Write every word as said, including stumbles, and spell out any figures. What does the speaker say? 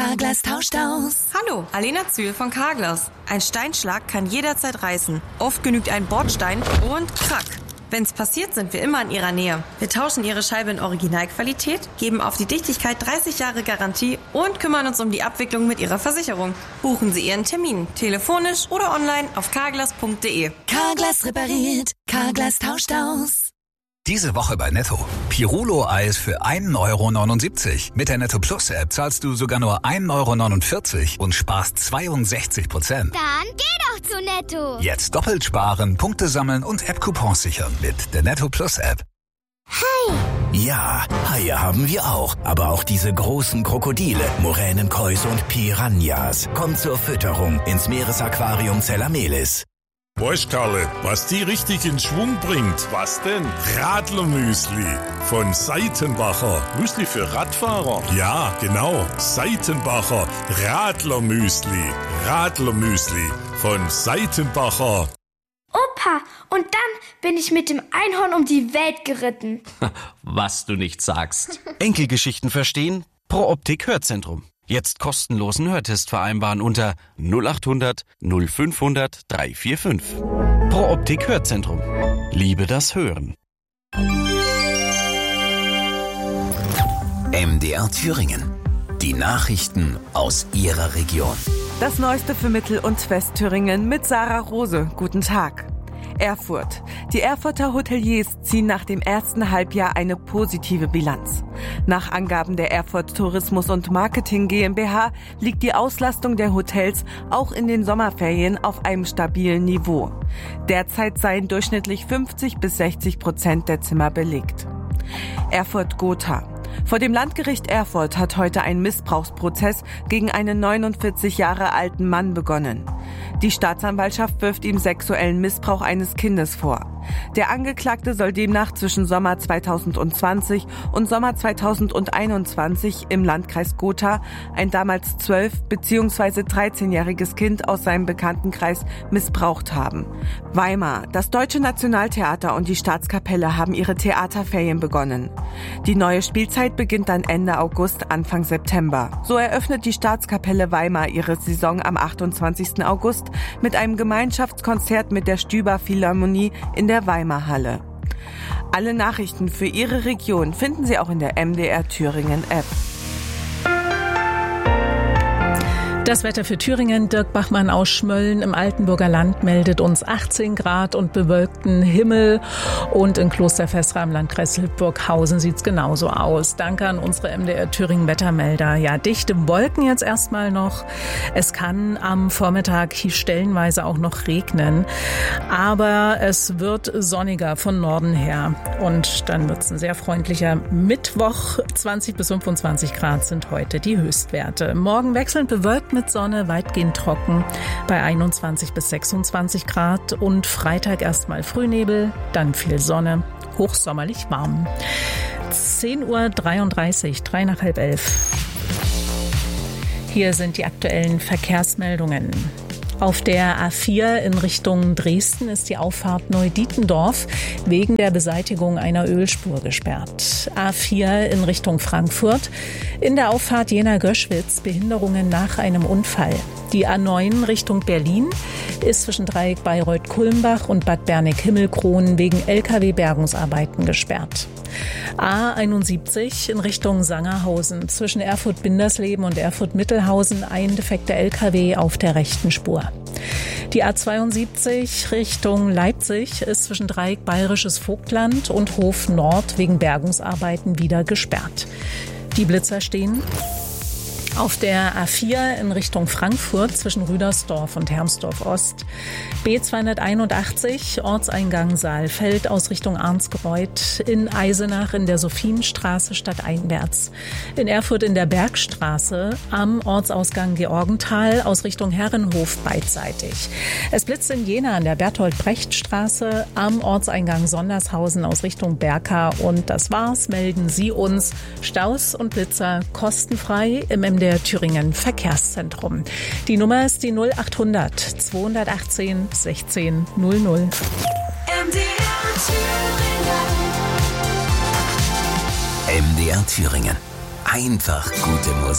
Carglass tauscht aus. Hallo, Alena Zühl von Carglass. Ein Steinschlag kann jederzeit reißen. Oft genügt ein Bordstein und krack. Wenn's passiert, sind wir immer in Ihrer Nähe. Wir tauschen Ihre Scheibe in Originalqualität, geben auf die Dichtigkeit dreißig Jahre Garantie und kümmern uns um die Abwicklung mit Ihrer Versicherung. Buchen Sie Ihren Termin, telefonisch oder online auf carglass punkt de. Carglass repariert, Carglass tauscht aus. Diese Woche bei Netto. Pirulo-Eis für ein Euro neunundsiebzig. Mit der Netto Plus App zahlst du sogar nur ein Euro neunundvierzig und sparst zweiundsechzig Prozent. Dann geh doch zu Netto. Jetzt doppelt sparen, Punkte sammeln und App-Coupons sichern mit der Netto Plus App. Hai! Ja, Haie haben wir auch. Aber auch diese großen Krokodile, Muränen, Kois und Piranhas. Kommt zur Fütterung ins Meeresaquarium Zellamelis. Weißt, Karle, was die richtig in Schwung bringt? Was denn? Radlermüsli von Seitenbacher. Müsli für Radfahrer? Ja, genau. Seitenbacher Radlermüsli. Radlermüsli von Seitenbacher. Opa, und dann bin ich mit dem Einhorn um die Welt geritten. Was du nicht sagst. Enkelgeschichten verstehen? Pro Optik Hörzentrum. Jetzt kostenlosen Hörtest vereinbaren unter null achthundert nullfünfhundert dreihundertfünfundvierzig. Pro Optik Hörzentrum. Liebe das Hören. M D R Thüringen. Die Nachrichten aus Ihrer Region. Das Neueste für Mittel- und Westthüringen mit Sarah Rose. Guten Tag. Erfurt. Die Erfurter Hoteliers ziehen nach dem ersten Halbjahr eine positive Bilanz. Nach Angaben der Erfurt Tourismus und Marketing GmbH liegt die Auslastung der Hotels auch in den Sommerferien auf einem stabilen Niveau. Derzeit seien durchschnittlich fünfzig bis sechzig Prozent der Zimmer belegt. Erfurt-Gotha. Vor dem Landgericht Erfurt hat heute ein Missbrauchsprozess gegen einen neunundvierzig Jahre alten Mann begonnen. Die Staatsanwaltschaft wirft ihm sexuellen Missbrauch eines Kindes vor. Der Angeklagte soll demnach zwischen Sommer zweitausendzwanzig und Sommer zweitausendeinundzwanzig im Landkreis Gotha ein damals zwölf- bzw. dreizehnjähriges Kind aus seinem Bekanntenkreis missbraucht haben. Weimar. Das Deutsche Nationaltheater und die Staatskapelle haben ihre Theaterferien begonnen. Die neue Spielzeit beginnt dann Ende August, Anfang September. So eröffnet die Staatskapelle Weimar ihre Saison am achtundzwanzigsten August mit einem Gemeinschaftskonzert mit der Stüber Philharmonie in der Weimar Halle. Alle Nachrichten für Ihre Region finden Sie auch in der M D R Thüringen App. Das Wetter für Thüringen. Dirk Bachmann aus Schmölln im Altenburger Land meldet uns achtzehn Grad und bewölkten Himmel. Und in Klosterfestra im Landkreis Hildburghausen sieht's genauso aus. Danke an unsere M D R Thüringen Wettermelder. Ja, dichte Wolken jetzt erstmal noch. Es kann am Vormittag stellenweise auch noch regnen. Aber es wird sonniger von Norden her. Und dann wird's ein sehr freundlicher Mittwoch. zwanzig bis fünfundzwanzig Grad sind heute die Höchstwerte. Morgen wechselnd bewölkt mit Sonne, weitgehend trocken bei einundzwanzig bis sechsundzwanzig Grad und Freitag erstmal Frühnebel, dann viel Sonne, hochsommerlich warm. zehn Uhr dreiunddreißig, drei nach halb elf. Hier sind die aktuellen Verkehrsmeldungen. Auf der A vier in Richtung Dresden ist die Auffahrt Neudietendorf wegen der Beseitigung einer Ölspur gesperrt. A vier in Richtung Frankfurt. In der Auffahrt Jena-Göschwitz Behinderungen nach einem Unfall. Die A neun Richtung Berlin ist zwischen Dreieck Bayreuth-Kulmbach und Bad Berneck-Himmelkron wegen L K W-Bergungsarbeiten gesperrt. A einundsiebzig in Richtung Sangerhausen. Zwischen Erfurt-Bindersleben und Erfurt-Mittelhausen ein defekter L K W auf der rechten Spur. Die A zweiundsiebzig Richtung Leipzig ist zwischen Dreieck Bayerisches Vogtland und Hof Nord wegen Bergungsarbeiten wieder gesperrt. Die Blitzer stehen auf der A vier in Richtung Frankfurt zwischen Rüdersdorf und Hermsdorf Ost. B zweihunderteinundachtzig Ortseingang Saalfeld aus Richtung Arnsgereuth. In Eisenach in der Sophienstraße stadteinwärts. In Erfurt in der Bergstraße am Ortsausgang Georgenthal aus Richtung Herrenhof beidseitig. Es blitzt in Jena an der Bertolt-Brecht-Straße am Ortseingang Sondershausen aus Richtung Berka. Und das war's. Melden Sie uns Staus und Blitzer kostenfrei im M D R Thüringen Verkehrszentrum. Die Nummer ist die null achthundert zweihundertachtzehn sechzehn null null. M D R Thüringen. M D R Thüringen. Einfach gute Musik.